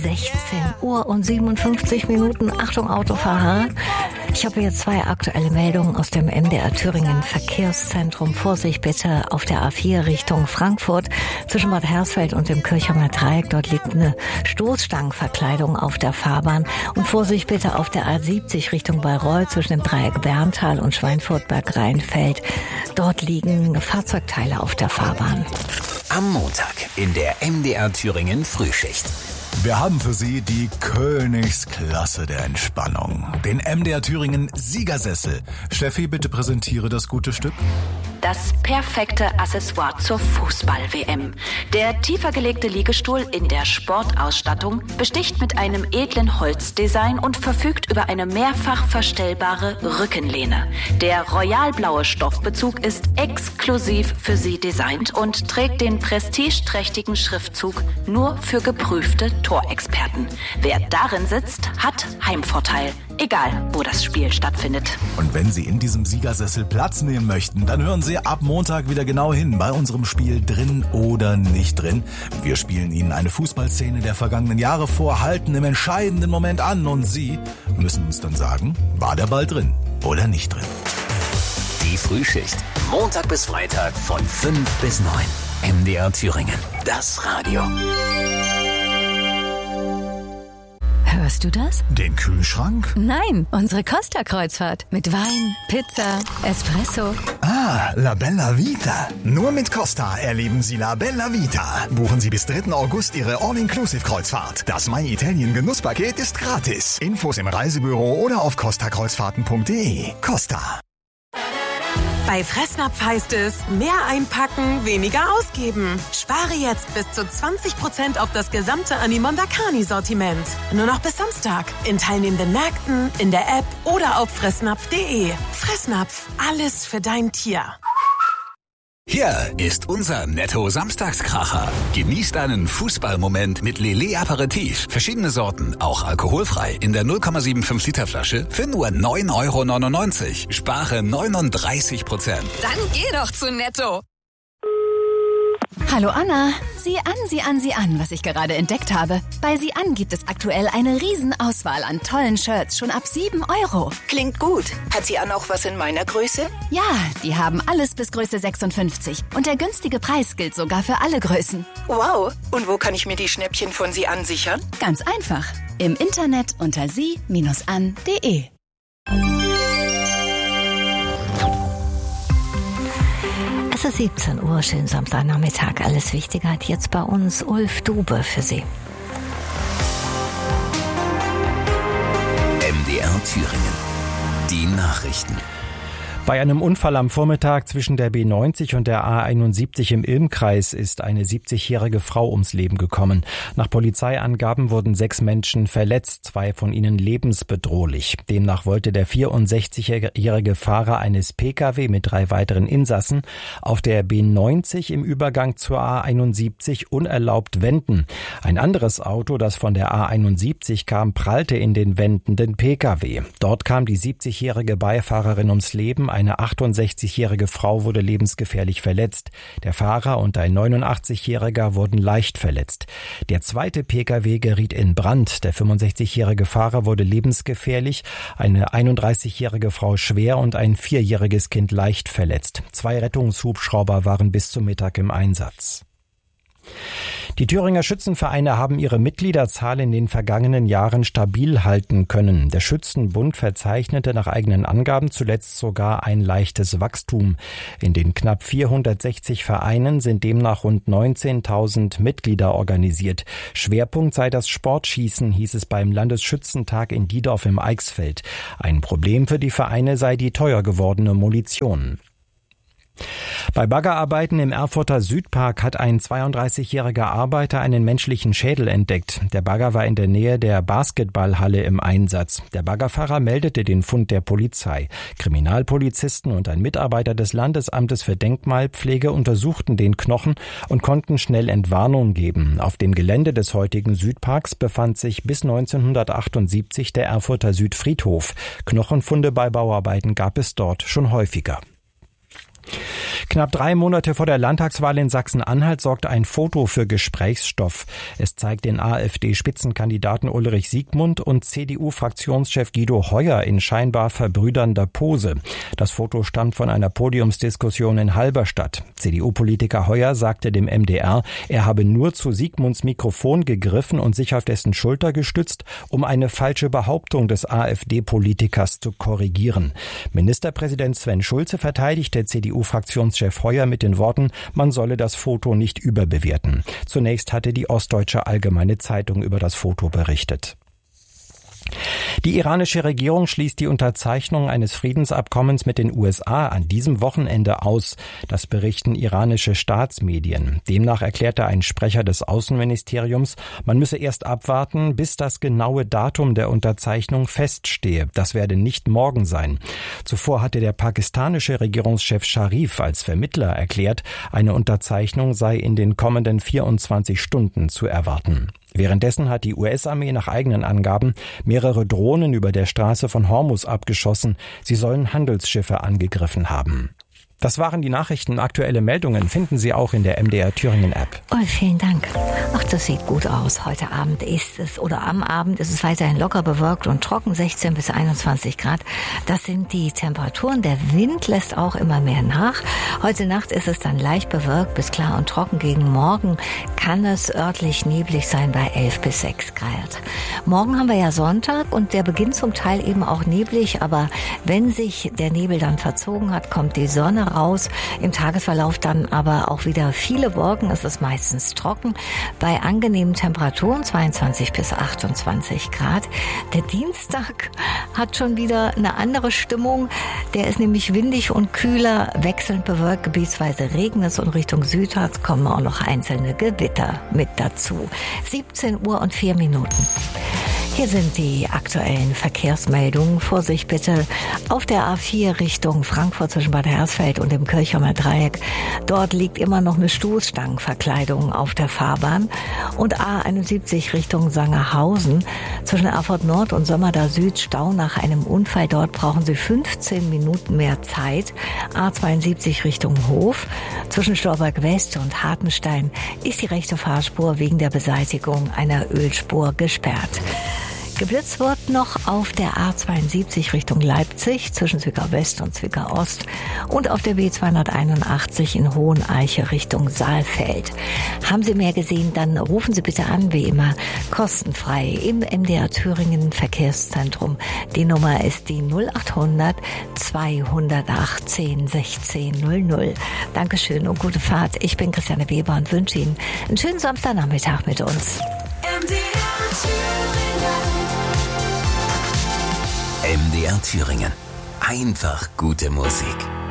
16 Uhr und 57 Minuten. Achtung, Autofahrer. Ich habe jetzt 2 aktuelle Meldungen aus dem MDR Thüringen Verkehrszentrum. Vorsicht bitte auf der A4 Richtung Frankfurt zwischen Bad Hersfeld und dem Kirchheimer Dreieck. Dort liegt eine Stoßstangenverkleidung auf der Fahrbahn. Und Vorsicht bitte auf der A70 Richtung Bayreuth zwischen dem Dreieck Berntal und Schweinfurt-Berg-Rheinfeld. Dort liegen Fahrzeugteile auf der Fahrbahn. Am Montag in der MDR Thüringen Frühschicht. Wir haben für Sie die Königsklasse der Entspannung. Den MDR Thüringen Siegersessel. Steffi, bitte präsentiere das gute Stück. Das perfekte Accessoire zur Fußball-WM. Der tiefer gelegte Liegestuhl in der Sportausstattung besticht mit einem edlen Holzdesign und verfügt über eine mehrfach verstellbare Rückenlehne. Der royalblaue Stoffbezug ist exklusiv für Sie designt und trägt den prestigeträchtigen Schriftzug nur für geprüfte Torexperten. Wer darin sitzt, hat Heimvorteil. Egal, wo das Spiel stattfindet. Und wenn Sie in diesem Siegersessel Platz nehmen möchten, dann hören Sie ab Montag wieder genau hin bei unserem Spiel Drin oder nicht drin. Wir spielen Ihnen eine Fußballszene der vergangenen Jahre vor, halten im entscheidenden Moment an und Sie müssen uns dann sagen, war der Ball drin oder nicht drin. Die Frühschicht. Montag bis Freitag von 5 bis 9. MDR Thüringen. Das Radio. Hörst du das? Den Kühlschrank? Nein, unsere Costa-Kreuzfahrt. Mit Wein, Pizza, Espresso. Ah, La Bella Vita. Nur mit Costa erleben Sie La Bella Vita. Buchen Sie bis 3. August Ihre All-Inclusive-Kreuzfahrt. Das My Italien Genusspaket ist gratis. Infos im Reisebüro oder auf costakreuzfahrten.de. Costa. Bei Fressnapf heißt es, mehr einpacken, weniger ausgeben. Spare jetzt bis zu 20% auf das gesamte Animondakani-Sortiment. Nur noch bis Samstag. In teilnehmenden Märkten, in der App oder auf fressnapf.de. Fressnapf, alles für dein Tier. Hier ist unser Netto-Samstagskracher. Genießt einen Fußballmoment mit Lillet Aperitif. Verschiedene Sorten, auch alkoholfrei. In der 0,75 Liter Flasche für nur 9,99 €. Spare 39%. Dann geh doch zu Netto. Hallo Anna, sieh an, was ich gerade entdeckt habe. Bei Sieh an gibt es aktuell eine Riesenauswahl an tollen Shirts, schon ab 7 €. Klingt gut. Hat Sieh an auch was in meiner Größe? Ja, die haben alles bis Größe 56. Und der günstige Preis gilt sogar für alle Größen. Wow. Und wo kann ich mir die Schnäppchen von Sieh an sichern? Ganz einfach. Im Internet unter sie-an.de. Es ist 17 Uhr, schönen Samstagnachmittag. Alles Wichtige hat jetzt bei uns Ulf Dube für Sie. MDR Thüringen. Die Nachrichten. Bei einem Unfall am Vormittag zwischen der B90 und der A71 im Ilmkreis ist eine 70-jährige Frau ums Leben gekommen. Nach Polizeiangaben wurden 6 Menschen verletzt, 2 von ihnen lebensbedrohlich. Demnach wollte der 64-jährige Fahrer eines Pkw mit 3 weiteren Insassen auf der B90 im Übergang zur A71 unerlaubt wenden. Ein anderes Auto, das von der A71 kam, prallte in den wendenden Pkw. Dort kam die 70-jährige Beifahrerin ums Leben. Eine 68-jährige Frau wurde lebensgefährlich verletzt. Der Fahrer und ein 89-jähriger wurden leicht verletzt. Der zweite Pkw geriet in Brand. Der 65-jährige Fahrer wurde lebensgefährlich, eine 31-jährige Frau schwer und ein 4-jähriges Kind leicht verletzt. 2 Rettungshubschrauber waren bis zum Mittag im Einsatz. Die Thüringer Schützenvereine haben ihre Mitgliederzahl in den vergangenen Jahren stabil halten können. Der Schützenbund verzeichnete nach eigenen Angaben zuletzt sogar ein leichtes Wachstum. In den knapp 460 Vereinen sind demnach rund 19.000 Mitglieder organisiert. Schwerpunkt sei das Sportschießen, hieß es beim Landesschützentag in Diedorf im Eichsfeld. Ein Problem für die Vereine sei die teuer gewordene Munition. Bei Baggerarbeiten im Erfurter Südpark hat ein 32-jähriger Arbeiter einen menschlichen Schädel entdeckt. Der Bagger war in der Nähe der Basketballhalle im Einsatz. Der Baggerfahrer meldete den Fund der Polizei. Kriminalpolizisten und ein Mitarbeiter des Landesamtes für Denkmalpflege untersuchten den Knochen und konnten schnell Entwarnung geben. Auf dem Gelände des heutigen Südparks befand sich bis 1978 der Erfurter Südfriedhof. Knochenfunde bei Bauarbeiten gab es dort schon häufiger. Knapp 3 Monate vor der Landtagswahl in Sachsen-Anhalt sorgt ein Foto für Gesprächsstoff. Es zeigt den AfD-Spitzenkandidaten Ulrich Siegmund und CDU-Fraktionschef Guido Heuer in scheinbar verbrüdernder Pose. Das Foto stammt von einer Podiumsdiskussion in Halberstadt. CDU-Politiker Heuer sagte dem MDR, er habe nur zu Siegmunds Mikrofon gegriffen und sich auf dessen Schulter gestützt, um eine falsche Behauptung des AfD-Politikers zu korrigieren. Ministerpräsident Sven Schulze verteidigte CDU-Fraktionschef Heuer mit den Worten, man solle das Foto nicht überbewerten. Zunächst hatte die Ostdeutsche Allgemeine Zeitung über das Foto berichtet. Die iranische Regierung schließt die Unterzeichnung eines Friedensabkommens mit den USA an diesem Wochenende aus. Das berichten iranische Staatsmedien. Demnach erklärte ein Sprecher des Außenministeriums, man müsse erst abwarten, bis das genaue Datum der Unterzeichnung feststehe. Das werde nicht morgen sein. Zuvor hatte der pakistanische Regierungschef Sharif als Vermittler erklärt, eine Unterzeichnung sei in den kommenden 24 Stunden zu erwarten. Währenddessen hat die US-Armee nach eigenen Angaben mehrere Drohnen über der Straße von Hormuz abgeschossen. Sie sollen Handelsschiffe angegriffen haben. Das waren die Nachrichten. Aktuelle Meldungen finden Sie auch in der MDR Thüringen App. Oh, vielen Dank. Ach, das sieht gut aus. Heute Abend am Abend ist es weiterhin locker bewölkt und trocken, 16 bis 21 Grad. Das sind die Temperaturen. Der Wind lässt auch immer mehr nach. Heute Nacht ist es dann leicht bewölkt bis klar und trocken. Gegen Morgen kann es örtlich neblig sein bei 11 bis 6 Grad. Morgen haben wir ja Sonntag und der beginnt zum Teil eben auch neblig. Aber wenn sich der Nebel dann verzogen hat, kommt die Sonne raus. Im Tagesverlauf dann aber auch wieder viele Wolken. Es ist meistens trocken. Bei angenehmen Temperaturen 22 bis 28 Grad. Der Dienstag hat schon wieder eine andere Stimmung. Der ist nämlich windig und kühler, wechselnd bewölkt, gebietsweise regnet es und Richtung Südharz kommen auch noch einzelne Gewitter mit dazu. 17 Uhr und 4 Minuten. Hier sind die aktuellen Verkehrsmeldungen. Vorsicht bitte auf der A4 Richtung Frankfurt zwischen Bad Hersfeld und dem Kirchheimer Dreieck. Dort liegt immer noch eine Stoßstangenverkleidung auf der Fahrbahn. Und A71 Richtung Sangerhausen zwischen Erfurt Nord und Sömmerda Süd Stau nach einem Unfall. Dort brauchen Sie 15 Minuten mehr Zeit. A72 Richtung Hof zwischen Storberg West und Hartenstein ist die rechte Fahrspur wegen der Beseitigung einer Ölspur gesperrt. Geblitzt wird noch auf der A72 Richtung Leipzig zwischen Zwickau West und Zwickau Ost und auf der B281 in Hoheneiche Richtung Saalfeld. Haben Sie mehr gesehen, dann rufen Sie bitte an, wie immer, kostenfrei im MDR Thüringen Verkehrszentrum. Die Nummer ist die 0800 218 1600. Dankeschön und gute Fahrt. Ich bin Christiane Weber und wünsche Ihnen einen schönen Samstagnachmittag mit uns. MDR Thüringen. Einfach gute Musik.